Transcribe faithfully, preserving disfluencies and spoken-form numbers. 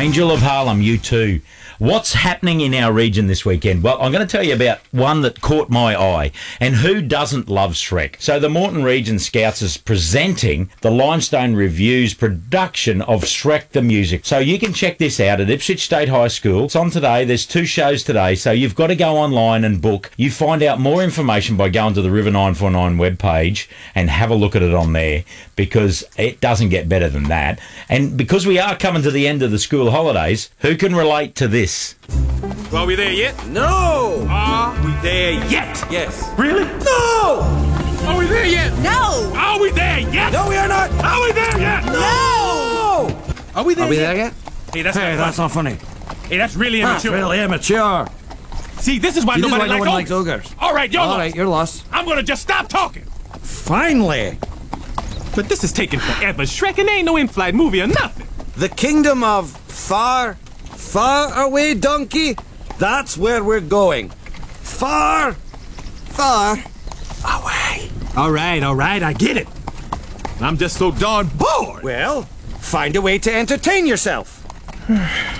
Angel of Harlem, you too. What's happening in our region this weekend? Well, I'm going to tell you about one that caught my eye. And who doesn't love Shrek? So the Moreton Region Scouts is presenting the Limestone Review's production of Shrek the Music. So you can check this out at Ipswich State High School. It's on today. There's two shows today. So you've got to go online and book. You find out more information by going to the River nine four nine webpage and have a look at it on there, because it doesn't get better than that. And because we are coming to the end of the school holidays, who can relate to this? Well, are we there yet? No! Are we there yet? Yes. Really? No! Are we there yet? No! Are we there yet? No, we are not! Are we there yet? No! Are we there Are we yet? there yet? Hey, that's Hey, not that's not funny. Hey, that's really That's immature. really immature. See, this is why See, this is nobody why no likes one ogres. likes ogres. All right, you're All lost. right, you're lost. I'm gonna just stop talking. Finally! But this is taking forever. Shrek, and there ain't no in-flight movie or nothing. The kingdom of far, far away, donkey. That's where we're going. Far, far away. All right, all right, I get it. I'm just so darn bored. Well, find a way to entertain yourself.